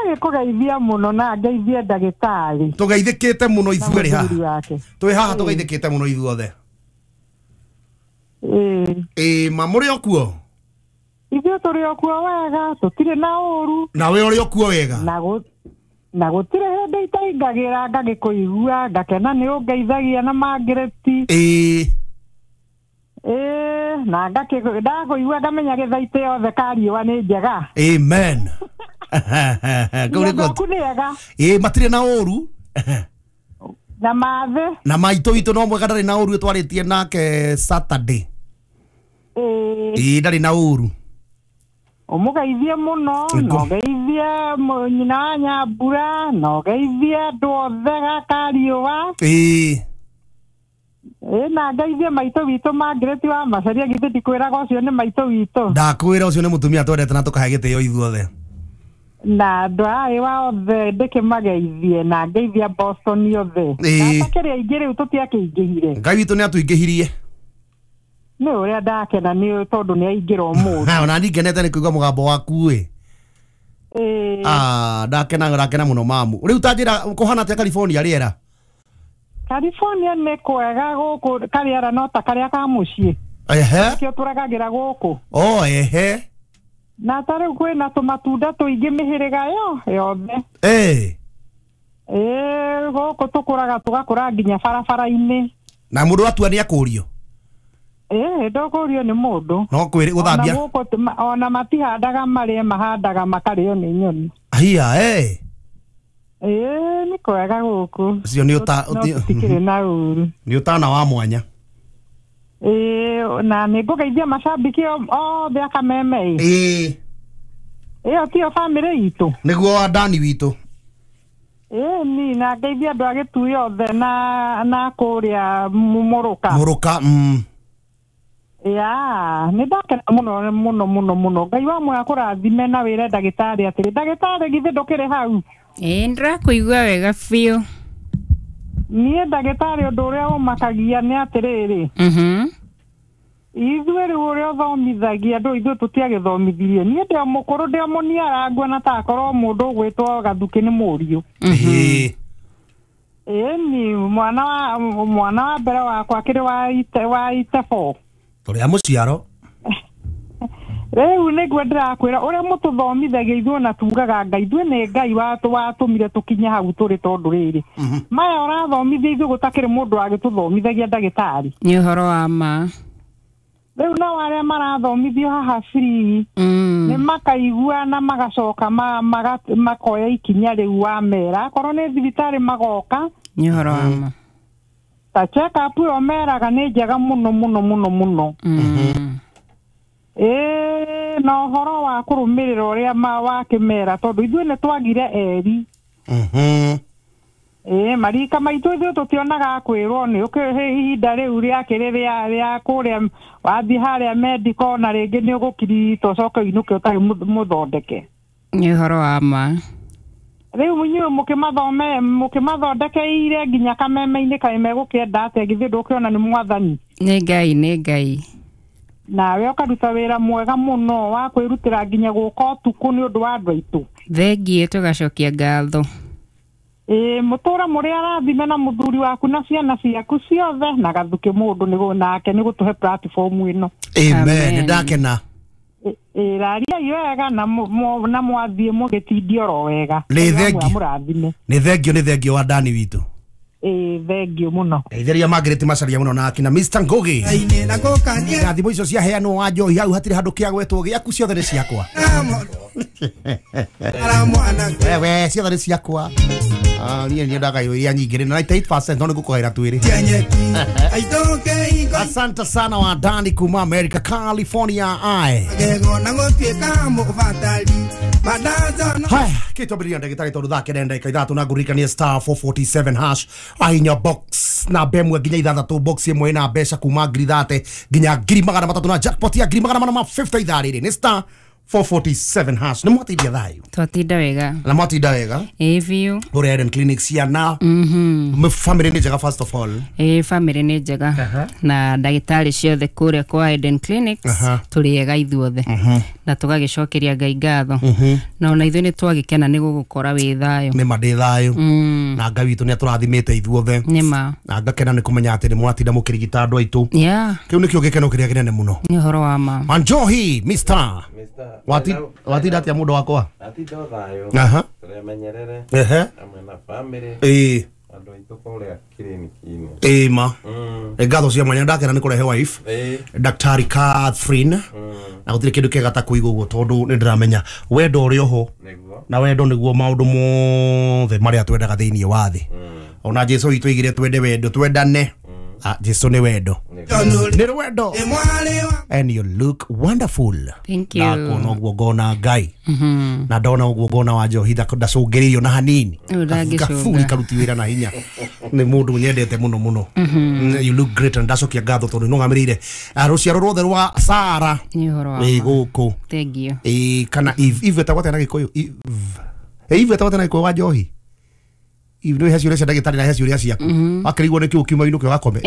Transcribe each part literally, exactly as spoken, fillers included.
kugeithia muno na ngeithie ndagitari. Tugeithikite muno ithueri ha. Twi haha tugeithikite muno ithuothe. Eh. Eh, mamuri okuo. Ithuĩ tũrĩ okuo wega, tũtirĩ na ũru. Nawe ũrĩ okuo wega. Na gũ na gũtirĩ hĩndĩ itaingagĩra ngagĩkũigua ngakena nĩ ũngeithagia na mangĩreti. Eh. Eh, na ndakũigua ngamenya gĩthaitĩ yothe kariũa nĩ njega. Amen. Eh, matirĩ na ũru. Na mathe. Na maitũ witũ no mwega ndarĩ na ũru twarĩtie nake Saturday. Eh. Eh, ndarĩ na ũru. Umugeithie muno, no geithie nyina Nyambura, no geithie andũ othe gakariũa. Eh. Eh, na geithie maitũ witũ mangĩreti wa Macharia githĩ ndikwĩraga ũcio nĩ maitũ witũ. Ndakwĩra ũcio nĩ mũtumia twendete na tũkahe gĩtĩo ithuothe. Na andũ aĩ wa othe ndĩkĩmageithie na ngeithia Boston yothe. Na takĩrĩ aingĩ rĩu tũtiakĩingĩhire. Ngai witũ nĩ atũingĩhirie. Nĩ ũrĩa ndakena nĩ tondũ nĩ aingĩra ũmũthĩ. Ha, ona ngenete nĩ kũigua mũgambo waku ĩ. Eh. Ah, ndakena ndakena mũno mamu. Rĩu tanjĩra kũhana atĩa California rĩera? California nĩ kwega gũkũ karĩera no ta karĩa ka mũciĩ. Ehe. Kĩo tũregagĩra gũkũ. Oh, ehe. Na tarĩu kwĩna tũmatunda tũingĩ mĩhĩrĩga yo yothe. Eh. Eh, gũkũ tũkũraga tũgakũra nginya barabara-inĩ. Na mũndũ atua nĩ akũrio. Eh, ndokũrio nĩ mũndũ. No kwĩrĩ gũthambia. Ona gũkũ ona matihandaga marĩa mahandaga makarĩo nĩ nyoni. Ahia, eh. Eh, nĩ kwega gũkũ. Cio nĩ ũta tikĩrĩ na ũru. Nĩ ũtana wa mwanya. Eh, na nĩ ngũgeithia macambiki othe a Kameme. Eh. Ĩyo tiyo bamĩrĩ itũ. Nĩguo wa Dani witũ. Eh, ni na ngeithia andũ a Gĩtui othe na na kũrĩa Mũruka. Mũruka, mm. Ya, nĩ ndakena mũno mũno mũno mũno. Ngai wa mwega kũrathime na wĩre ndagĩtarĩ atĩrĩ ndagĩtarĩ githĩ ndũkĩrĩ hau. Eh, ndĩrakũigua wega biũ. Niĩ ndagĩtarĩ ũndũ ũrĩa ũmakagia nĩ atĩrĩrĩ. Mhm. Ithuĩ rĩu ũrĩa ũthomithagia andũ ithuĩ tũtiagĩthomithirie. Niĩ ndĩ mũkũrũ ndĩ mũniarangua na takorwo mũndũ ũgwĩtwo Gathuki nĩ mũriũ. Eh. Eh, ni mwana wa mwana wa mbere wakwa kĩrĩ wa ite wa itebo. Tũrĩa mũciaro. Rĩu nĩguo ndĩrakwĩra ũrĩa mũtũthomithagia ithuĩ na tugaga Ngai ithuĩ nĩ Ngai watũmire tũkinye hau tũrĩ tondũ rĩrĩ. Maya ũrathomithia ithuĩ gũtakĩrĩ mũndũ agĩtũthomithagia ndagĩtarĩ. Nĩ ũhoro wa ma. Rĩu no arĩa marathomithio haha free. Nĩ makaigua na magacoka makoya ikinya rĩu wa mera. Akorwo nĩ thibitarĩ magoka. Nĩ ũhoro wa ma. Ta check up yo meraga nĩ njega mũno mũno mũno mũno. Eh, na ũhoro wa kũrũmĩrĩra ũrĩa ma wakĩmera tondũ ithuĩ nĩ twagire eri. Mhm. Eh, marika maitũ ithuĩ tũtionaga kwĩrwo nĩ ũkĩhe ihinda rĩu rĩakĩrĩ rĩa rĩa kũrĩa wathiĩ harĩa medical na rĩngĩ nĩ ũgũkiritwo coke inũke ũtarĩ mũthondeke. Nĩ ũhoro wa ma. Rĩu inyuĩ mũkĩmathome mũkĩmathondekeire nginya Kameme-inĩ kaĩ megũkĩenda atĩa githĩ ndũkĩona nĩ mwathani. Nĩ Ngai nĩ Ngai. Nawe ũkaruta wĩra mwega mũno wa kwĩrutĩra nginya gũka ũtukũ nĩ ũndũ wa andũ aitũ. Thengiĩ tũgacokia ngatho. Eh, mũtũra mũrĩa arathime na mũthuri waku na ciana ciaku ciothe na Gathuki mũndũ nĩguo nake nĩ gũtũhe platform ĩno. Amen, ndakena. Eh, raria wega na na mwathiĩ mũgĩtindio ro wega. Nĩ thengio. Nĩ thengio nĩ thengio wa Dani witũ. Eh, thengio mũno. Geithĩria Margaret Macharia mũno na akina mister Ngugi. Na thimo icio cia heanwo wa njohi hau hatirĩ handũ kĩagwetwo gĩaku ciothe nĩ ciakwa. Wewe ciothe nĩ ciakwa. Ah, niĩ nĩ ndagayũria nyingĩ na ninety-eight percent no nĩngũkũgaĩra twĩrĩ. Asante sana wa Dani kuma America, California. Ai. Hai, kĩtũmbĩrĩria ndagĩtarĩ tondũ thake ndagĩka ithatũ na ngũririkania star four forty-seven hash ahinya box na bemwe nginya ithathatũ box ĩmwe na mbeca kuma ngiri thate nginya ngiri magana matatũ na jackpot ya ngiri magana mana ma fifty ithaa rĩrĩ nĩ star four forty-seven hash nä mwatindia thayo twatinda wega na mwatinda wega ä biå å Eden Clinic ciana mhm family nä njega first of all ä family nä njega Aha. na ndagĩtarĩ ciothe kũrĩa kwa Eden Clinics Aha. tũrĩ ega ithuothe Mhm. na tũgagĩcokeria Ngai ngatho Mhm. na ona ithuĩ nĩ twagĩkena nĩ gũgũkora wĩ thayũ nä ma ndä thayå mm na Ngai witå nä atårathimä ithuothe nĩ ma na ngakena nä kå menya atä nä mwatinda må kä rigita andå aitå ya kä u nä kä o gä keno kä rä a kä nene må no nĩ ũhoro wa ma Manjohi mister Mister watinda atä a må ndå wakwa Atindo thayo. aha Turemenyerere ehe amwe na family. ä Andu aitu kuria clinic-ini. ä ma Mm. nä ngatho cia mwanya ndakena nä kå rehe wife Eh. daktari Catherine Mm. na gå tirä kä ndå kä ega ta kå igå guo tondå nä ndä ramenya wendo å rä oho Niguo. na wendo nä guo maå ndå mothe marä a twendaga thä iniä wa thä Mm. ona jesu itå igä re twende wendo twendane Ah, jesu nä wendo Niguo. nä wendo and you look wonderful Thank you. ndakuona å guo ngona Ngai mhm na ndona å guo ngona wa Njohi ndacå ngä rä rio na hanini Rĩu ndangĩcũnga. gaburi karuti wä ra na hinya nä må ndå nyendete må no må no you look great and ndacokia ngatho tondå nä gamä rä ire rå ciaro ruothe rwa Sara nĩ ũhoro wa ä ma gå kå thank you ä kana Eve etagwo atä na gä kå yå Eve etagwo atä na gä kå yå wa Njohi Eve nä he ciå rä a cia ndagä tarä na he ciå rä a ciaku wakä rä igwo nä kä å kiuma inå kä wakome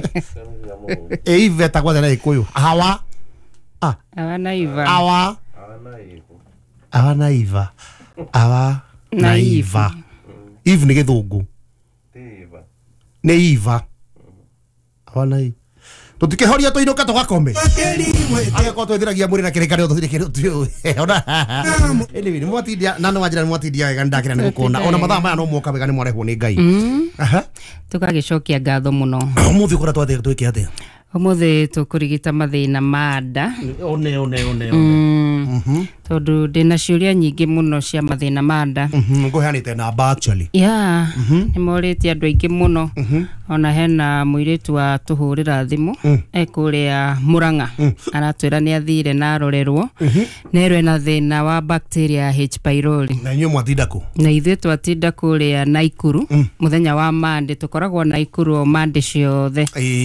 Eve etagwo atä na gä kå yå hawa ah awa na iva awa Ana ihu. awa na Iva awa na Na Iva Eve nä gä thå ngå Tiva. nä Iva awa na Iva tå tikä horia tå inå ka tå gakome agäkorwo twä thiragia mwä rä na kä rä kanä tå tirä kä ona nä mwatindia na nä wanjä ra nä mwatindia wega nä ndakena nä gå kona ona mathaa maya no mwoka wega nä mwarehwo nä Ngai aha tũgagĩcokia ngatho mũno må thä å kora twathe twä kä atä ũmũthĩ tũkũrigita mathĩna ma nda one one one Mm, tondũ ndĩna ciũria nyingĩ mũno cia mathĩna ma nda ngå heanä te namba actually ya nĩ morĩtie andũ aingĩ mũno ona hena mũirĩtu wa tũhũrĩra thimũ ekũrĩa Mũrang'a aratwĩra nĩ athire na arorerwo nerwo ena thĩna wa bacteria ya H pylori na inyuĩ mwatinda kũ na ithuĩ twatinda kũrĩa Naikuru mũthenya wa Monday tũkoragwo Naikuru o Monday ciothe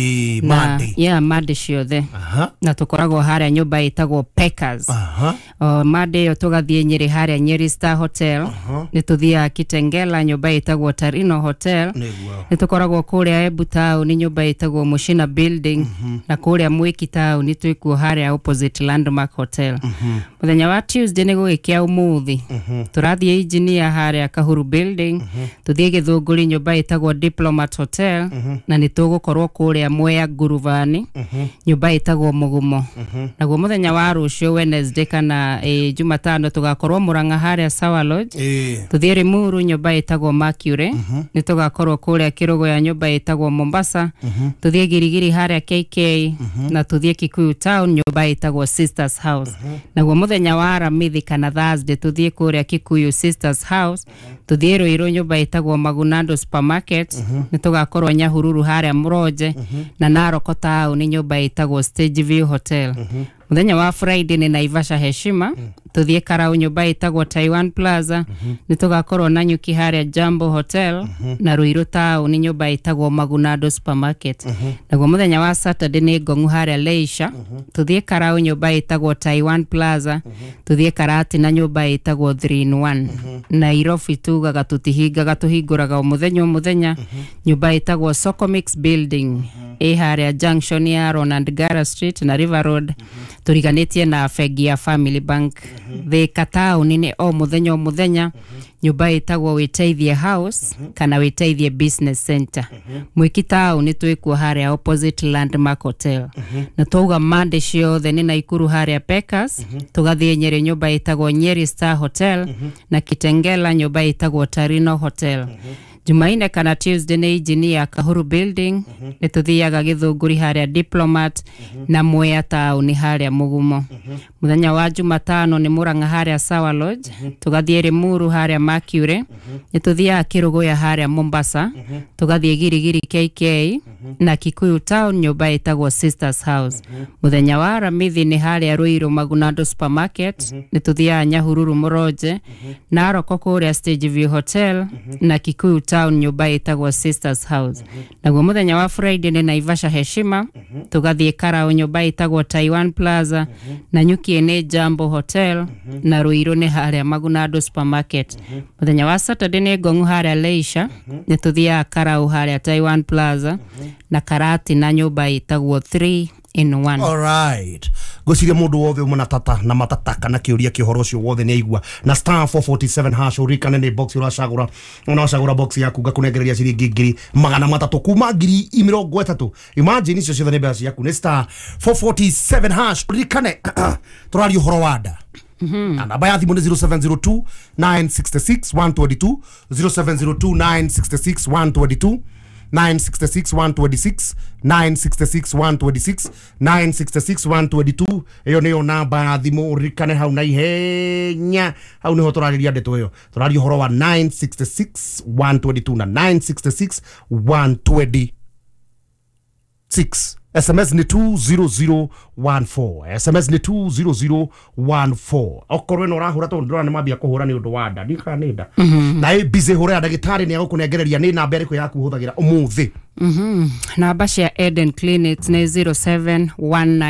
ĩ Na- Monday yeah Monday ciothe aha na tũkoragwo harĩa nyũmba ĩtagwo Packers aha o Monday ĩyo tũgathiĩ Nyeri harĩa Nyeri Star Hotel nĩ tũthiaga Kitengela nyũmba ĩtagwo Tarino Hotel nĩguo nĩ tũkoragwo kũrĩa Embu Town nĩ nyũmba ĩtagwo Mushina Building na kũrĩa Mwiki Town nĩ twĩkuo harĩa opposite Landmark Hotel mũthenya wa Tuesday nĩ gũgĩkĩa ũmũthĩ tũrathiĩ engineer harĩa Kahuru Building tũthiĩ Gĩthũngũri nyũmba ĩtagwo Diplomat Hotel na nĩ tũgũkorwo kũrĩa Mwea Nguruvani nyũmba ĩtagwo Mũgumo naguo mũthenya wa rũciũ Wednesday kana eh, Jumatano tũgakorwo Mũrang'a harĩa Sawa Lodge ĩ tũthiĩ Limuru nyũmba ĩtagwo Mercury nĩ tũgakorwo kũrĩa Kĩrũgũ ya nyũmba ĩtagwo Mombasa tũthiĩ Girigiri harĩa K K na tũthiĩ Kikuyu Town nyũmba ĩtagwo Sisters House naguo mũthenya wa Aramithi kana Thursday tũthiĩ kũrĩa Kikuyu Sisters House tũthiĩ Ruiru nyũmba ĩtagwo Magunando Supermarket nĩ tũgakorwo Nyahururu harĩa Mũronje na Naroko Town nyũmba ĩtagwo Stage View Hotel mũthenya wa Friday nĩ Naivasha Heshima tũthiĩ Karau nyũmba ĩtagwo Taiwan Plaza nĩ tũgakorwo Nanyuki harĩa Jambo Hotel na Ruiru Town nyũmba ĩtagwo Magunado Supermarket naguo mũthenya wa Saturday nĩ Ngong'u harĩa Leisha tũthiĩ Karau nyũmba ĩtagwo Taiwan Plaza tũthiĩ Karati na nyũmba ĩtagwo three in one Nairobi tugaga tũtihingaga tũhingũraga o mũthenya o mũthenya nyũmba ĩtagwo Soko Mix Building ĩ harĩa junction ya Ronald Gara Street na River Road tũriganĩtie na bengi ya Family Bank Thika taũni-inĩ o mũthenya o mũthenya nyũmba ĩtagwo Wĩteithie House kana Wĩteithie Business Center Mwiki taũni twĩkuo harĩa opposite Landmark Hotel na twauga Monday ciothe nĩ Naikuru harĩa Packers tũgathiĩ Nyeri nyũmba ĩtagwo Nyeri Star Hotel na Kitengela nyũmba ĩtagwo Tarino Hotel Jumaine kana Tuesday nĩ engineer Kahuru Building nĩ tũthiaga Gĩthũngũri harĩa Diplomat na Mwea Town harĩa Mũgumo mũthenya wa Jumatano nĩ Mũrang'a harĩa Sawa Lodge tũgathiĩ Limuru harĩa Mercury nĩ tũthiaga Kĩrũgũya harĩa Mombasa tũgathiĩ Girigiri K K na Kikuyu Town nyũmba ĩtagwo Sisters House mũthenya wa Aramithi nĩ harĩa Ruiru Magunando Supermarket nĩ tũthiaga Nyahururu Mũronje Naroko kũrĩa Stage View Hotel na Kikuyu Town nyumba itagwo Sisters House. Naguo muthenya wa Friday ni Naivasha Heshima, tugathie Karao nyumba itagwo Taiwan Plaza, na Nyuki ni Jambo Hotel, na Ruiru ni haria Magunado Supermarket. Muthenya wa Saturday ni Ngong'u haria Leisha, ni tuthia Karao haria Taiwan Plaza, na Karati na nyumba itagwo three in one. All right. Gociria mundu wothe umana tata na matata kana kiuria kihoro cio wothe ni aigua na star four forty-seven hash urikane ni box uracagura una wacagura box yaku ngakunengereria ciringi ngiri magana matatu kuma ngiri mirongo itatu. Imagine icio ciothe ni mbeca yaku ni star four forty-seven hash urikane turari uhoro wada. Mhm. Na namba ya thimu ni zero seven zero two nine six six one two two zero seven zero two nine six six one two two nine six six one two six nine six six one two six nine six six one two two. Eyo niyo namba ya thimu urikane hau na ihenya hau niho turariria ndeto iyo turari uhoro wa nine six six one two two na nine six six one two six. S M S ni two zero zero one four. S M S ni two zero zero one four. Okorwe no rahura to ndora ni mabia kuhura ni undu wada ndika nenda. Na e busy hura ndagitari ni agukunegereria ni namba iriku yaku huthagira umuthi. Mhm. Namba cia Eden Clinics ni zero seven one nine